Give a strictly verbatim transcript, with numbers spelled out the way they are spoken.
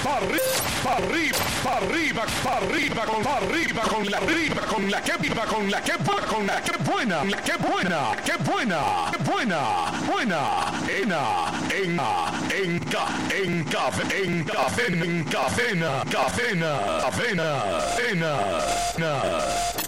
para arriba, para arriba, para arriba, con pa' arriba, con la arriba, con la que viva, con la que buena, con la que buena, la que buena, que buena, que buena, buena, ena, ena, enca, enca, enca, encadena, cadena, cadena, cadena, ena, ena.